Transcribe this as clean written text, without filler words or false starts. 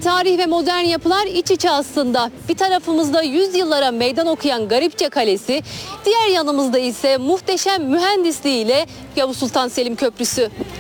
tarih ve modern yapılar iç içe aslında. Bir tarafımızda yüzyıllara meydan okuyan Garipçe Kalesi, diğer yanımızda ise muhteşem mühendisliğiyle Yavuz Sultan Selim Köprüsü.